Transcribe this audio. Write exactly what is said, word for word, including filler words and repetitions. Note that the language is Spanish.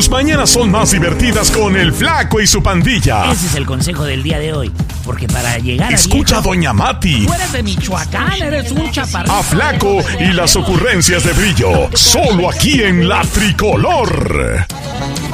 Tus mañanas son más divertidas con el Flaco y su pandilla. Ese es el consejo del día de hoy. Porque para llegar Escucha a, viejo, a Doña Mati. Tú eres de Michoacán, eres un chaparrito. A Flaco y las ocurrencias de Brillo. Solo aquí en La Tricolor.